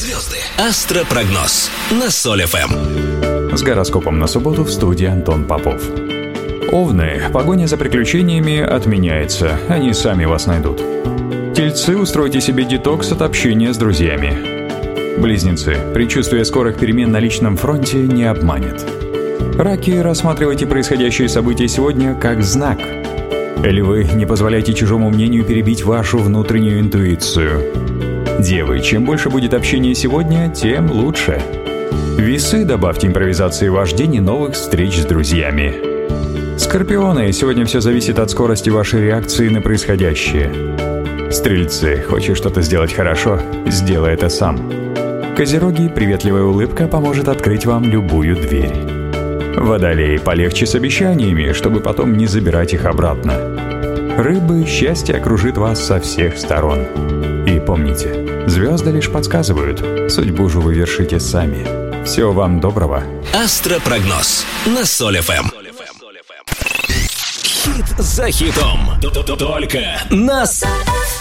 Звезды. Астропрогноз на Соль ФМ. С гороскопом на субботу в студии Антон Попов. Овны, погоня за приключениями отменяется, они сами вас найдут. Тельцы, устройте себе детокс от общения с друзьями. Близнецы, предчувствие скорых перемен на личном фронте не обманет. Раки, рассматривайте происходящие события сегодня как знак. Львы, не позволяйте чужому мнению перебить вашу внутреннюю интуицию. Девы, чем больше будет общения сегодня, тем лучше. Весы, добавьте импровизации в ваш день и новых встреч с друзьями. Скорпионы, сегодня все зависит от скорости вашей реакции на происходящее. Стрельцы, хочешь что-то сделать хорошо, сделай это сам. Козероги, приветливая улыбка поможет открыть вам любую дверь. Водолеи, полегче с обещаниями, чтобы потом не забирать их обратно. Рыбы, счастье окружит вас со всех сторон. И помните, звезды лишь подсказывают, судьбу же вы вершите сами. Всего вам доброго. Астропрогноз на Соль ФМ. Хит за хитом. Только на